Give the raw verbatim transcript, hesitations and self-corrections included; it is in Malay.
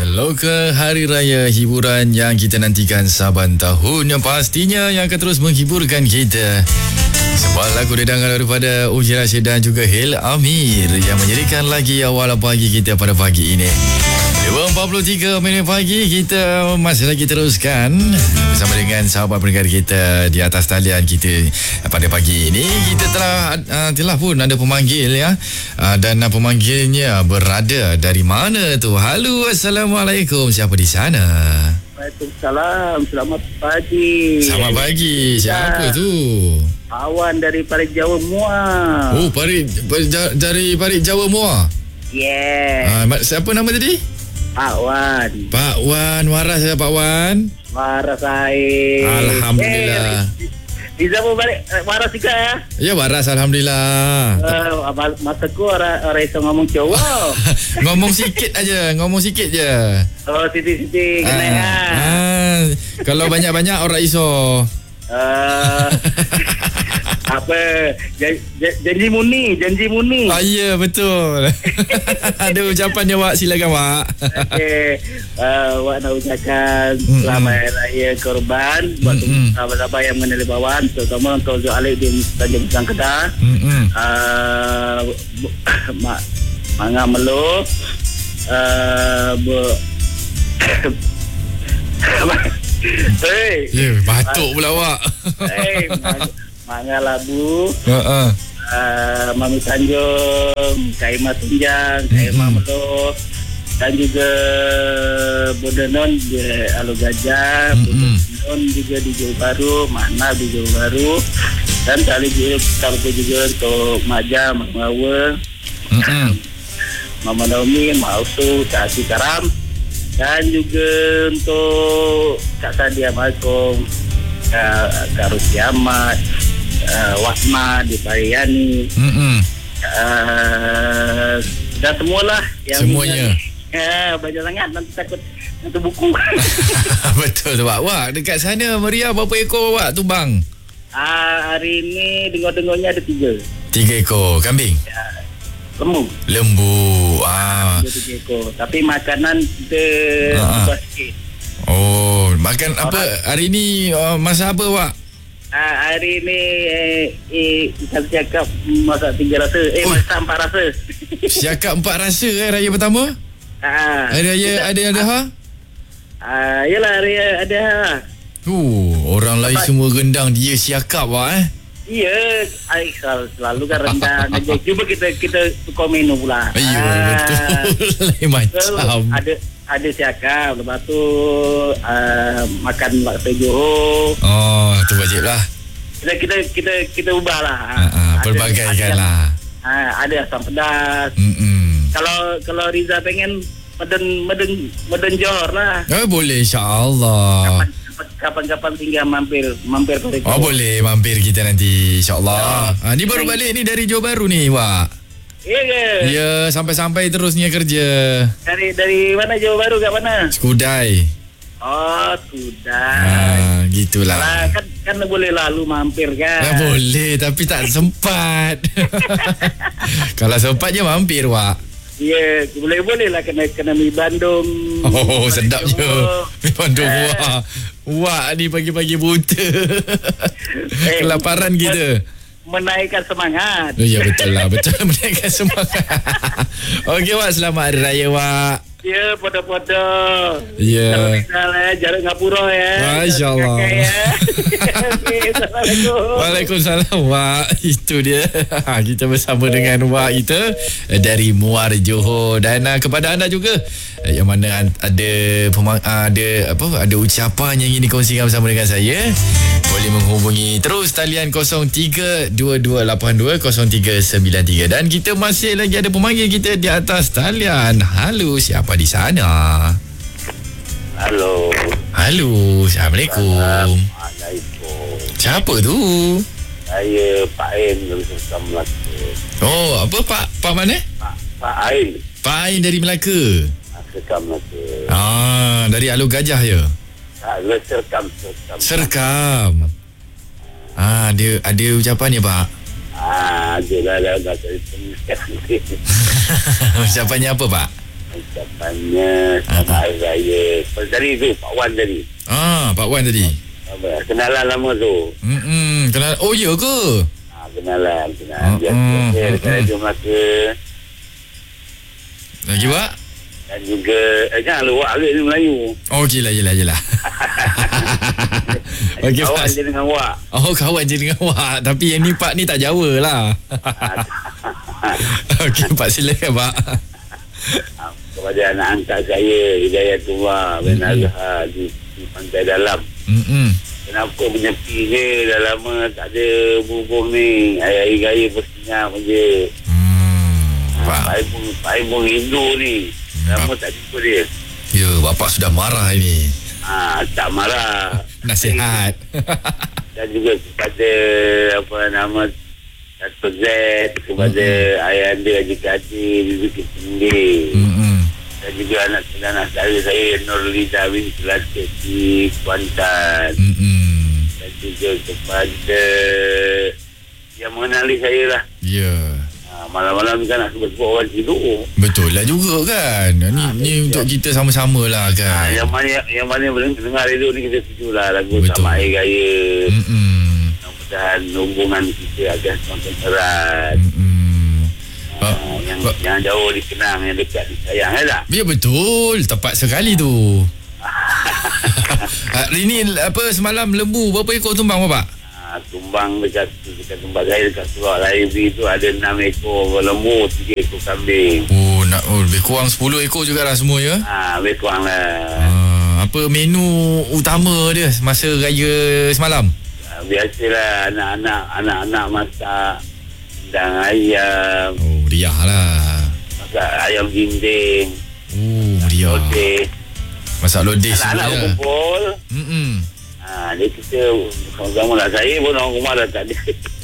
Seloka Hari Raya hiburan yang kita nantikan saban tahun, yang pastinya yang akan terus menghiburkan kita. Sebuah lagu didengar daripada Uji Rashid dan juga Hil Amir yang menjadikan lagi awal pagi kita pada pagi ini. dua empat puluh tiga minit pagi, kita masih lagi teruskan bersama dengan sahabat pendengar kita di atas talian kita pada pagi ini. Kita telah uh, telah pun ada pemanggil ya, uh, dan uh, pemanggilnya berada dari mana tu? Halo, Assalamualaikum, siapa di sana? Waalaikumsalam, selamat pagi. Selamat pagi, siapa ya. tu? Awan dari Parit Jawa Muar. Oh, Parit, dari Parit Jawa Muar. Yeah. Uh, siapa nama tadi? Pak Wan. Pak Wan, waras ya Pak Wan? Waras saya. Alhamdulillah. Eh, Riza mau balik waras juga ya? Ya, waras, Alhamdulillah. Uh, masa ku orang orang iso ngomong Jawa. Ngomong sikit aja, ngomong sikit je. Oh, siti-siti kena ya. Ah, ah, kalau banyak-banyak orang iso. Uh, apa janji muni janji muni Ah, ya, betul. Ada ucapannya Wak, silakan Wak. Okey, uh, Wak nak ucapkan mm-hmm. selamat raya korban buat mm-hmm. sahabat-sahabat yang mengenali Bawan, terutama untuk Zul Alik di Tanjung Pisang Kedah. Mm-hmm. uh, mak mangga melo uh, bu Hei, yeah, batuk pula Wak. Hei, mangga labu. Uh-uh. Uh, Mami Tanjung, Kaima Tunjang, Kaima mm-hmm. Melo, dan juga Bodenon di Alu Gajah, mm-hmm. Bodenon juga di Johor Bahru, Makna di Johor Bahru, dan tali juga, tali juga untuk Maja, Mamawa, mm-hmm. Mama Naomi, Mausu, Kak Ati Karam, dan juga untuk Kak Sadia Malcolm, Kak, Kak Rusi Ahmad, uh, Wasma di Pariani, mm-hmm. uh, dan semualah yang semuanya. Ya, banyak sangat, nanti takut nanti buku. Betul tu Wak. Wak, dekat sana meriah berapa ekor Wak tu bang? Uh, hari ini dengar-dengarnya ada tiga. Tiga ekor kambing? Ya. Lembu. Lembu. Ah. Tiga ekor. Tapi makanan kita uh-huh. buat sikit. Oh, makan orang, apa hari ni uh, masak apa Wak? Uh, hari ni eh, eh, kita cakap masak tiga rasa. Eh, oh. masak empat rasa. Cakap empat rasa eh, raya pertama? Uh, hari raya ada ada ha? Uh, yalah, hari ada ha. Uh, orang lain Lepas, semua rendang, dia siakap Wak eh? Ya, ay, selalu kan rendang aja. Cuba kita kita tukar menu pula. Ya, ah, betul. Lain macam. Ada ada siakap, lepas tu uh, makan bakso Johor. Oh, tu wajib lah. Kita kita kita kita ubah lah. Uh, uh, Pelbagaikan lah. Uh, ada asam pedas. Mm-mm. Kalau kalau Riza pengen meden meden meden Johor lah. Oh, boleh, insya-Allah. Kapan, kapan-kapan tinggal mampir mampir ke Oh, boleh mampir kita nanti, insya-Allah. Ya. Ha, ni baru balik ni dari Johor Bahru ni Wak. Ya ke? Ya, sampai-sampai terusnya kerja. Dari dari mana Johor Bahru, kat mana? Skudai. Oh, Skudai. Ha, gitulah. Nah, kan kan boleh lalu mampir kan? Ya, boleh, tapi tak sempat. Kalau sempat je mampir Wak. Ya, boleh-boleh lah kena kena mi Bandung. Oh, sedap je. Mi Bandung eh. Wah. Wah, ni pagi-pagi buta. Eh, kelaparan kita. Menaikkan semangat. Oh, ya, betul lah. Betul menaikkan semangat. Okey Wak, selamat Hari Raya Wak. Ya, podo-podo. Ya. Misalnya jarak Ngapura ya. Masya-Allah. Ya. Okey, Assalamualaikum. Waalaikumsalam Wak. Itu dia. Kita bersama dengan Wak kita dari Muar Johor, dan uh, kepada anda juga yang mana ada pemang- ada apa ada ucapan yang ingin dikongsikan bersama dengan saya, boleh menghubungi terus talian kosong tiga dua dua lapan dua kosong tiga sembilan tiga, dan kita masih lagi ada pemanggil kita di atas talian. Halo, siapa di sana? Halo. Halo, Assalamualaikum. Assalamualaikum. Siapa tu? Saya Pak Ain dari Serkam Melaka. Oh, apa Pak? Pak mana? Pak, Pak Ain. Pak Ain dari Melaka. Serkam Melaka. Ah, dari Alu Gajah ya? Ah, Serkam, Serkam. Serkam. Ah, dia ada ucapan ya Pak? Ah, dia dah dah dah. Ucapannya apa Pak? Ucapannya selamat hari raya. Tadi tu Pak Wan tadi. Ah, Pak Wan tadi. Apa? Kenalan lama tu. Hmm, kenal. Oh, ya ke? Ha, kenalan, kenalan. Oh, Biasa oh, dia oh, dekat oh. Radio Melaka. Lagi, Pak? Dan juga, eh jangan lupa Alif ni Melayu. Oh, okey lah, yelah, yelah. Okey, Kawan Pak. je dengan Wak. Oh, kawan je dengan Wak. Tapi yang ni, Pak ni tak Jawa lah. Okey, Pak, silakan, Pak. Kepada anak angkat saya, Hidayatullah bin Mm-mm. Azhar di, di Pantai Dalam. Hmm. Kenapa menyepi je, dah lama tak ada bubuh ni. Hari-hari raya bersenyap je. Hmm. Pak. Pak Ibu, Pak Ibu rindu ni. Lama tak jumpa dia. Ya, bapak sudah marah ini. Ha, tak marah. Nasihat. Dan juga kepada apa nama Dato' Z, kepada mm-hmm. ayah anda Haji Kadir di Bukit Tinggi. Hmm. Dan juga anak-anak saudara saya Nurlida bin Selatik di Kuantan. Hmm. Dan juga kepada yang mengenali saya lah. Ya. Ha, malam-malam kan nak sebut-sebut orang tidur. Betul lah juga kan. Ni ni untuk kita sama-sama lah Ha, kan. yang mana yang mana boleh dengar radio ni kita setuju lah lagu Betul. Selamat Hari Raya. Hmm. Mudah-mudahan hubungan kita akan semakin erat. Hmm. Ha, Pak, yang Pak. yang jauh dikenang, yang dekat disayang, ya tak? Ya betul, tepat sekali tu. Hari ni apa semalam lembu berapa ekor tumbang bapak? Ha, tumbang dekat dekat tempat saya dekat Surau Laibi tu ada enam ekor lembu, tiga ekor kambing. Oh, nak oh, lebih kurang sepuluh ekor jugalah semua ya. Ha, lebih kurang lah. Uh, apa menu utama dia masa raya semalam? Ha, biasalah anak-anak anak-anak masak dan ayam, Oh, meriah lah. masak ayam dinding, Oh, meriah. lodeh. Masak lodeh Anak-anak semua ya. berkumpul. Hmm. Ha, dia kita sama-sama lah. Saya pun orang rumah dah tak ada.